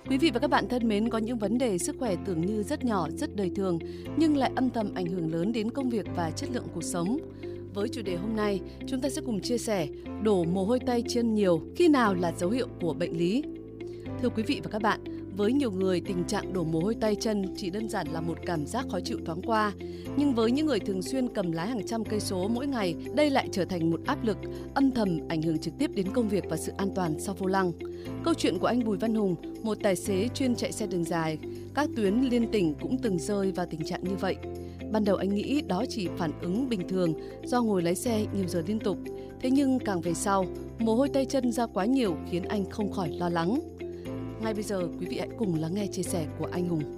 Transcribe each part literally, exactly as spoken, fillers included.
Quý vị và các bạn thân mến, có những vấn đề sức khỏe tưởng như rất nhỏ, rất đời thường, nhưng lại âm thầm ảnh hưởng lớn đến công việc và chất lượng cuộc sống. Với chủ đề hôm nay, chúng ta sẽ cùng chia sẻ đổ mồ hôi tay chân nhiều, khi nào là dấu hiệu của bệnh lý. Thưa quý vị và các bạn, với nhiều người, tình trạng đổ mồ hôi tay chân chỉ đơn giản là một cảm giác khó chịu thoáng qua. Nhưng với những người thường xuyên cầm lái hàng trăm cây số mỗi ngày, đây lại trở thành một áp lực âm thầm ảnh hưởng trực tiếp đến công việc và sự an toàn sau vô lăng. Câu chuyện của anh Bùi Văn Hùng, một tài xế chuyên chạy xe đường dài, các tuyến liên tỉnh cũng từng rơi vào tình trạng như vậy. Ban đầu anh nghĩ đó chỉ phản ứng bình thường do ngồi lái xe nhiều giờ liên tục. Thế nhưng càng về sau, mồ hôi tay chân ra quá nhiều khiến anh không khỏi lo lắng. Ngay bây giờ, quý vị hãy cùng lắng nghe chia sẻ của anh Hùng.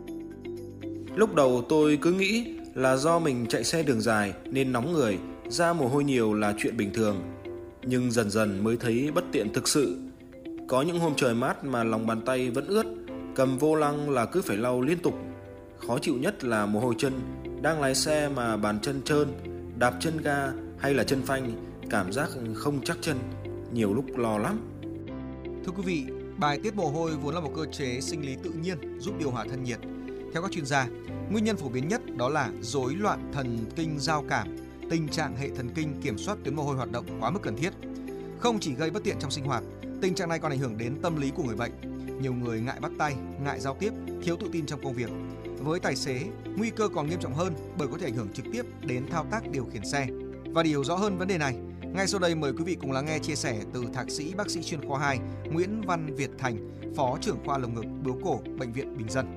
Lúc đầu tôi cứ nghĩ là do mình chạy xe đường dài nên nóng người, ra mồ hôi nhiều là chuyện bình thường. Nhưng dần dần mới thấy bất tiện thực sự. Có những hôm trời mát mà lòng bàn tay vẫn ướt, cầm vô lăng là cứ phải lau liên tục. Khó chịu nhất là mồ hôi chân, đang lái xe mà bàn chân trơn, đạp chân ga hay là chân phanh, cảm giác không chắc chân, nhiều lúc lo lắm. Thưa quý vị, bài tiết mồ hôi vốn là một cơ chế sinh lý tự nhiên giúp điều hòa thân nhiệt. Theo các chuyên gia, nguyên nhân phổ biến nhất đó là rối loạn thần kinh giao cảm, tình trạng hệ thần kinh kiểm soát tuyến mồ hôi hoạt động quá mức cần thiết. Không chỉ gây bất tiện trong sinh hoạt, tình trạng này còn ảnh hưởng đến tâm lý của người bệnh. Nhiều người ngại bắt tay, ngại giao tiếp, thiếu tự tin trong công việc. Với tài xế, nguy cơ còn nghiêm trọng hơn bởi có thể ảnh hưởng trực tiếp đến thao tác điều khiển xe. Và để hiểu rõ hơn vấn đề này, ngay sau đây mời quý vị cùng lắng nghe chia sẻ từ Thạc sĩ bác sĩ chuyên khoa hai Nguyễn Văn Việt Thành, Phó trưởng khoa lồng ngực bướu cổ Bệnh viện Bình Dân.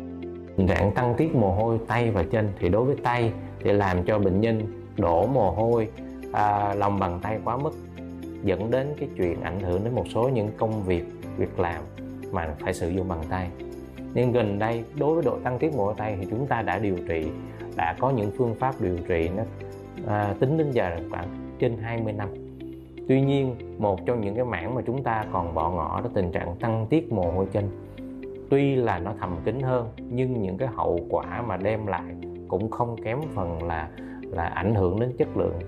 Tình trạng tăng tiết mồ hôi tay và chân thì đối với tay thì làm cho bệnh nhân đổ mồ hôi à, lòng bàn tay quá mức, dẫn đến cái chuyện ảnh hưởng đến một số những công việc, việc làm mà phải sử dụng bằng tay. Nhưng gần đây đối với độ tăng tiết mồ hôi tay thì chúng ta đã điều trị, đã có những phương pháp điều trị nó à, tính đến giờ khoảng trên hai mươi năm. Tuy nhiên, một trong những cái mảng mà chúng ta còn bỏ ngỏ đó tình trạng tăng tiết mồ hôi chân. Tuy là nó thầm kín hơn nhưng những cái hậu quả mà đem lại cũng không kém phần là là ảnh hưởng đến chất lượng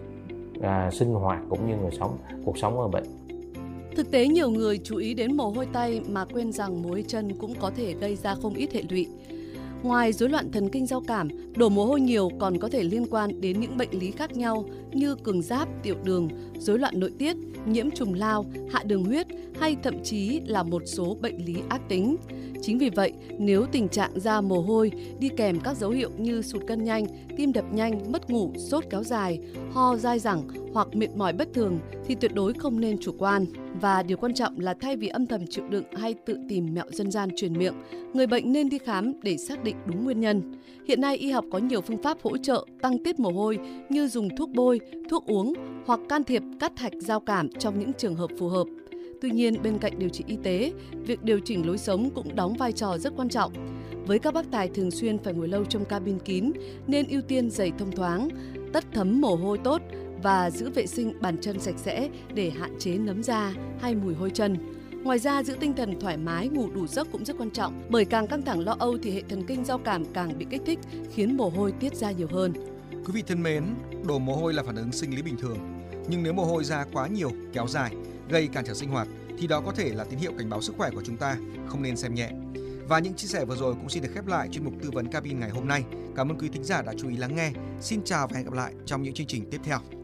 à, sinh hoạt cũng như người sống cuộc sống ở bệnh. Thực tế nhiều người chú ý đến mồ hôi tay mà quên rằng mồ hôi chân cũng có thể gây ra không ít hệ lụy. Ngoài rối loạn thần kinh giao cảm, đổ mồ hôi nhiều còn có thể liên quan đến những bệnh lý khác nhau như cường giáp, tiểu đường, rối loạn nội tiết, nhiễm trùng lao, hạ đường huyết hay thậm chí là một số bệnh lý ác tính. Chính vì vậy, nếu tình trạng ra mồ hôi đi kèm các dấu hiệu như sụt cân nhanh, tim đập nhanh, mất ngủ, sốt kéo dài, ho dai dẳng hoặc mệt mỏi bất thường thì tuyệt đối không nên chủ quan. Và điều quan trọng là thay vì âm thầm chịu đựng hay tự tìm mẹo dân gian truyền miệng, người bệnh nên đi khám để xác định đúng nguyên nhân. Hiện nay y học có nhiều phương pháp hỗ trợ tăng tiết mồ hôi như dùng thuốc bôi, thuốc uống hoặc can thiệp cắt hạch giao cảm trong những trường hợp phù hợp. Tuy nhiên, bên cạnh điều trị y tế, việc điều chỉnh lối sống cũng đóng vai trò rất quan trọng. Với các bác tài thường xuyên phải ngồi lâu trong cabin kín, nên ưu tiên giày thông thoáng, tất thấm mồ hôi tốt và giữ vệ sinh bàn chân sạch sẽ để hạn chế nấm da hay mùi hôi chân. Ngoài ra, giữ tinh thần thoải mái, ngủ đủ giấc cũng rất quan trọng, bởi càng căng thẳng lo âu thì hệ thần kinh giao cảm càng bị kích thích, khiến mồ hôi tiết ra nhiều hơn. Quý vị thân mến, đổ mồ hôi là phản ứng sinh lý bình thường. Nhưng nếu mồ hôi ra quá nhiều, kéo dài, gây cản trở sinh hoạt thì đó có thể là tín hiệu cảnh báo sức khỏe của chúng ta, không nên xem nhẹ. Và những chia sẻ vừa rồi cũng xin được khép lại chuyên mục tư vấn cabin ngày hôm nay. Cảm ơn quý thính giả đã chú ý lắng nghe. Xin chào và hẹn gặp lại trong những chương trình tiếp theo.